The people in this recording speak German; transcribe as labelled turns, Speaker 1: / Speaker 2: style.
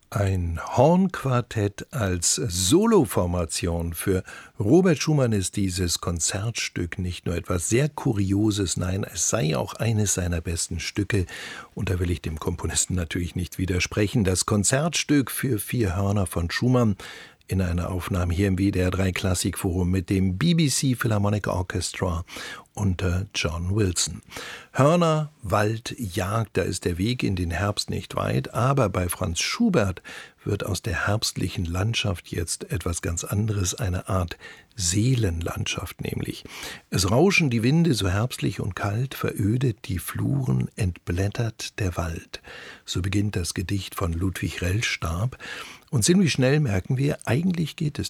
Speaker 1: Ein Hornquartett als Soloformation. Für Robert Schumann ist dieses Konzertstück nicht nur etwas sehr Kurioses, nein, es sei auch eines seiner besten Stücke. Und da will ich dem Komponisten natürlich nicht widersprechen. Das Konzertstück für 4 Hörner von Schumann in einer Aufnahme hier im WDR 3 Klassikforum mit dem BBC Philharmonic Orchestra unter John Wilson. Hörner, Wald, Jagd, da ist der Weg in den Herbst nicht weit, aber bei Franz Schubert wird aus der herbstlichen Landschaft jetzt etwas ganz anderes, eine Art Seelenlandschaft nämlich. Es rauschen die Winde so herbstlich und kalt, verödet die Fluren, entblättert der Wald. So beginnt das Gedicht von Ludwig Rellstab. Und ziemlich schnell merken wir, eigentlich geht es